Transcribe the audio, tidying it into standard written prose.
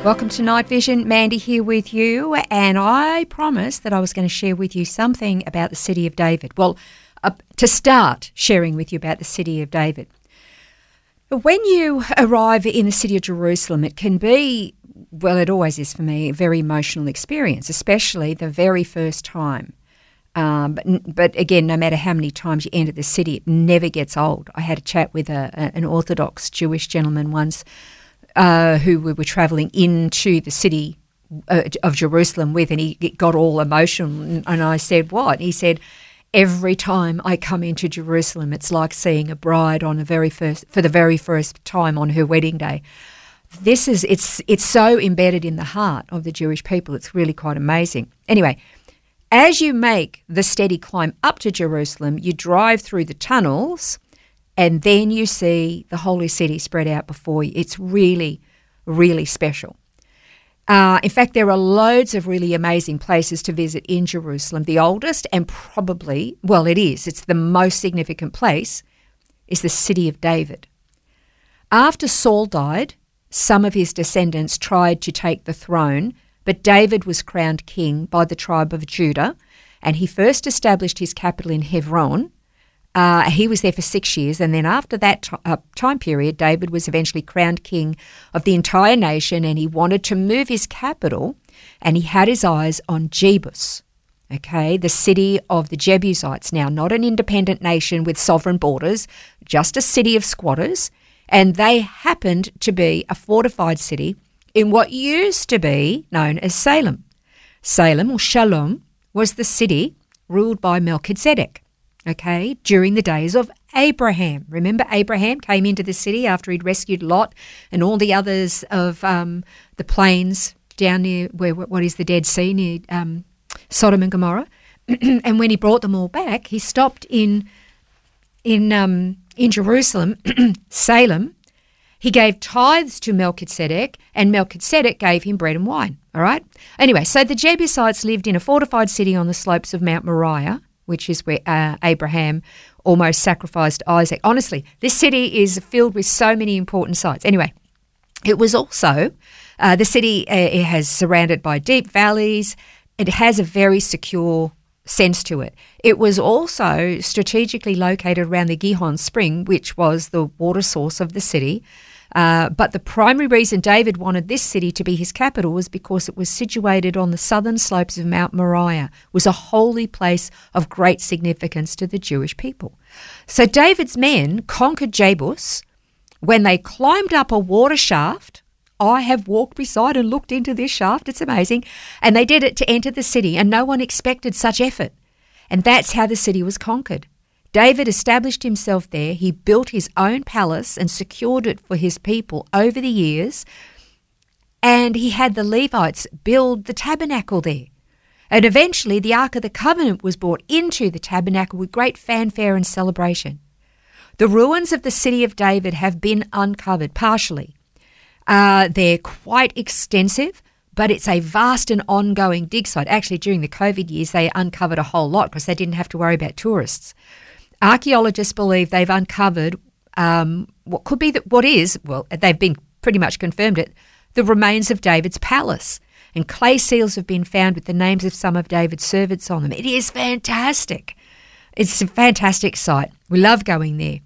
Welcome to Night Vision. Mandy here with you, and I promised that I was going to share with you something about the City of David. Well, to start sharing with you about the City of David. When you arrive in the city of Jerusalem, it can be, well, it always is for me, a very emotional experience, especially the very first time. But again, no matter how many times you enter the city, it never gets old. I had a chat with an Orthodox Jewish gentleman once who we were travelling into the city of Jerusalem with, and he got all emotional. And I said, what? He said, every time I come into Jerusalem, it's like seeing a bride for the very first time on her wedding day. It's so embedded in the heart of the Jewish people. It's really quite amazing. Anyway, as you make the steady climb up to Jerusalem, you drive through the tunnels, and then you see the Holy City spread out before you. It's really, really special. In fact, there are loads of really amazing places to visit in Jerusalem. The oldest and probably, well, it's the most significant place, is the City of David. After Saul died, some of his descendants tried to take the throne, but David was crowned king by the tribe of Judah, and he first established his capital in Hebron. He was there for 6 years, and then after that time period, David was eventually crowned king of the entire nation, and he wanted to move his capital, and he had his eyes on Jebus, the city of the Jebusites. Now, not an independent nation with sovereign borders, just a city of squatters, and they happened to be a fortified city in what used to be known as Salem. Salem, or Shalom, was the city ruled by Melchizedek. During the days of Abraham. Remember, Abraham came into the city after he'd rescued Lot and all the others of the plains down near what is the Dead Sea, near Sodom and Gomorrah. And when he brought them all back, he stopped in Jerusalem, Salem. He gave tithes to Melchizedek, and Melchizedek gave him bread and wine. All right? Anyway, so the Jebusites lived in a fortified city on the slopes of Mount Moriah, which is where Abraham almost sacrificed Isaac. Honestly, this city is filled with so many important sites. Anyway, it was also, the city it has surrounded by deep valleys. It has a very secure sense to it. It was also strategically located around the Gihon Spring, which was the water source of the city. But the primary reason David wanted this city to be his capital was because it was situated on the southern slopes of Mount Moriah. It was a holy place of great significance to the Jewish people. So David's men conquered Jebus when they climbed up a water shaft. I have walked beside and looked into this shaft. It's amazing. And they did it to enter the city, and no one expected such effort. And that's how the city was conquered. David established himself there. He built his own palace and secured it for his people over the years. And he had the Levites build the tabernacle there. And eventually the Ark of the Covenant was brought into the tabernacle with great fanfare and celebration. The ruins of the city of David have been uncovered partially. They're quite extensive, but it's a vast and ongoing dig site. Actually, during the COVID years, they uncovered a whole lot because they didn't have to worry about tourists. Archaeologists believe they've uncovered they've been pretty much confirmed it, the remains of David's palace. And clay seals have been found with the names of some of David's servants on them. It is fantastic. It's a fantastic site. We love going there.